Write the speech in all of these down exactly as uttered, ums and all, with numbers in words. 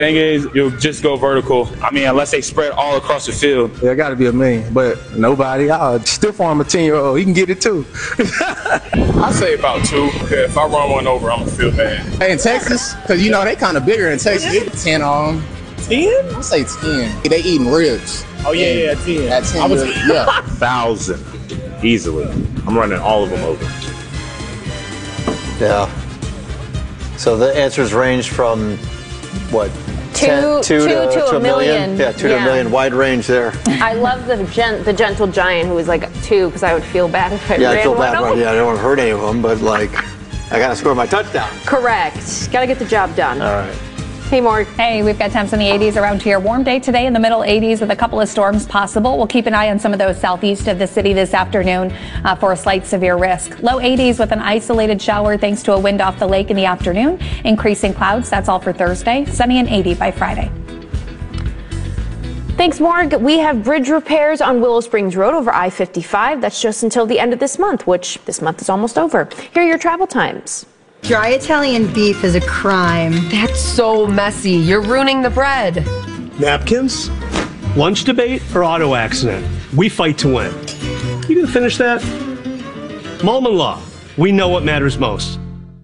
Thing is, you'll just go vertical. I mean, unless they spread all across the field. Yeah, got to be a million, but nobody. I'll stiff arm a ten-year-old. He can get it too. I say about two. If I run one over, I'm gonna feel bad. Hey, in Texas, because you know they kind of bigger in Texas. It's ten on them. ten? I say ten. They eating ribs. Oh yeah, yeah, ten. At ten, I was, yeah. Thousand, easily. I'm running all of them over. Yeah. So the answers range from what? Two, ten, two, two to, to, to a million. million. Yeah, two yeah. to a million. Wide range there. I love the gent, the gentle giant who was like two, because I would feel bad if I yeah, ran I feel one bad. over. Right? Yeah, I don't want to hurt any of them, but like, I got to score my touchdown. Correct. Got to get the job done. All right. Hey, Mark. Hey, we've got temps in the eighties around here. Warm day today in the middle eighties with a couple of storms possible. We'll keep an eye on some of those southeast of the city this afternoon uh, for a slight severe risk. Low eighties with an isolated shower thanks to a wind off the lake in the afternoon. Increasing clouds. That's all for Thursday. Sunny and eighty by Friday. Thanks, Mark. We have bridge repairs on Willow Springs Road over I fifty-five. That's just until the end of this month, which this month is almost over. Here are your travel times. Dry Italian beef is a crime. That's so messy. You're ruining the bread. Napkins? Lunch debate or auto accident? We fight to win. You gonna finish that? Mulman Law. We know what matters most.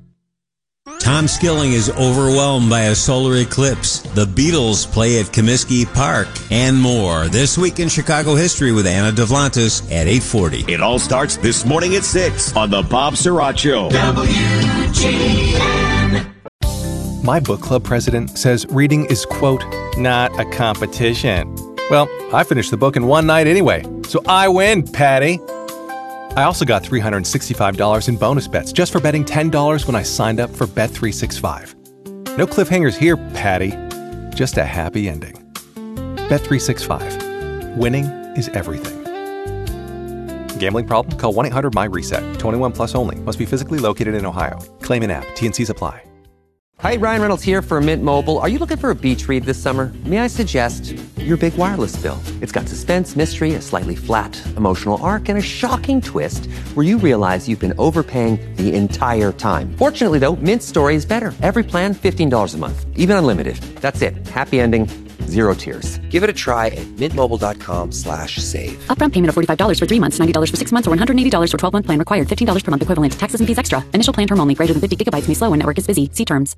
Tom Skilling is overwhelmed by a solar eclipse. The Beatles play at Comiskey Park and more. This week in Chicago history with Anna Devlantis at eight forty. It all starts this morning at six on the Bob Surratt Show. W G N. My book club president says reading is, quote, not a competition. Well, I finished the book in one night anyway, so I win, Patty. I also got three hundred sixty-five dollars in bonus bets just for betting ten dollars when I signed up for Bet three sixty-five. No cliffhangers here, Patty. Just a happy ending. Bet three sixty-five. Winning is everything. Gambling problem? Call one eight hundred M Y RESET. twenty-one plus only. Must be physically located in Ohio. Claim in app. T and Cs apply. Hi, Ryan Reynolds here for Mint Mobile. Are you looking for a beach read this summer? May I suggest your big wireless bill? It's got suspense, mystery, a slightly flat emotional arc, and a shocking twist where you realize you've been overpaying the entire time. Fortunately, though, Mint's story is better. Every plan, fifteen dollars a month. Even unlimited. That's it. Happy ending. Zero tears. Give it a try at mintmobile.com slash save. Upfront payment of forty-five dollars for three months, ninety dollars for six months, or one hundred eighty dollars for twelve-month plan required. fifteen dollars per month equivalent. Taxes and fees extra. Initial plan term only. Greater than fifty gigabytes may slow when network is busy. See terms.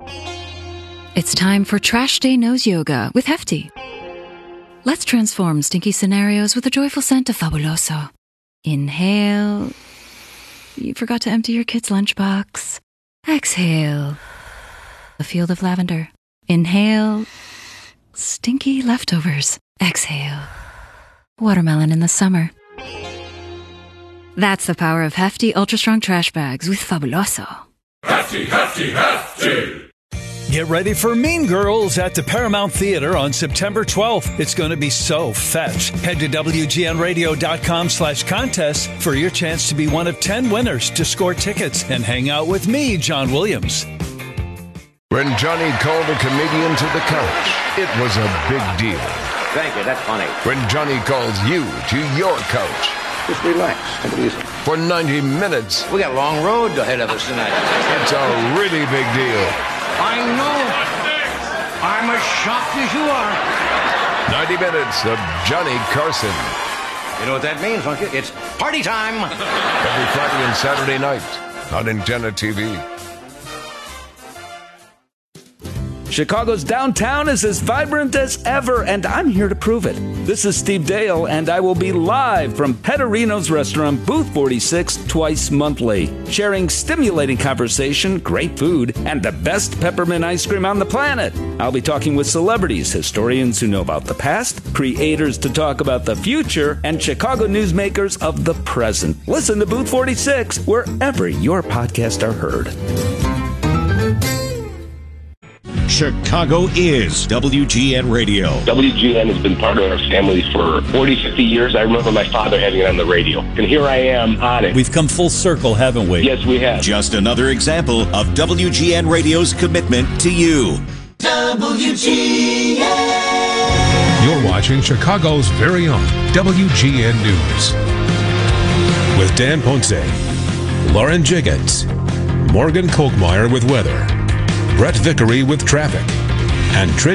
It's time for Trash Day Nose Yoga with Hefty. Let's transform stinky scenarios with the joyful scent of Fabuloso. Inhale. You forgot to empty your kid's lunchbox. Exhale. A field of lavender. Inhale. Stinky leftovers. Exhale. Watermelon in the summer. That's the power of Hefty Ultra Strong Trash Bags with Fabuloso. Hefty, Hefty, Hefty! Get ready for Mean Girls at the Paramount Theater on September twelfth. It's going to be so fetch. Head to W G N radio dot com slash contest for your chance to be one of ten winners to score tickets and hang out with me, John Williams. When Johnny called a comedian to the couch, it was a big deal. Thank you, that's funny. When Johnny calls you to your couch. Just relax, take it easy. For ninety minutes. We got a long road ahead of us tonight. It's a really big deal. I know. I'm as shocked as you are. ninety minutes of Johnny Carson. You know what that means, don't you? It's party time. Every Friday and Saturday night on Antenna T V. Chicago's downtown is as vibrant as ever, and I'm here to prove it. This is Steve Dale, and I will be live from Petterino's restaurant, Booth forty-six, twice monthly, sharing stimulating conversation, great food, and the best peppermint ice cream on the planet. I'll be talking with celebrities, historians who know about the past, creators to talk about the future, and Chicago newsmakers of the present. Listen to Booth forty-six wherever your podcasts are heard. Chicago is W G N Radio. W G N has been part of our family for forty, fifty years. I remember my father having it on the radio. And here I am on it. We've come full circle, haven't we? Yes, we have. Just another example of W G N Radio's commitment to you. W G N. You're watching Chicago's very own W G N News. With Dan Ponce, Lauren Jiggins, Morgan Kolkmeyer with weather, Brett Vickery with traffic, and Trent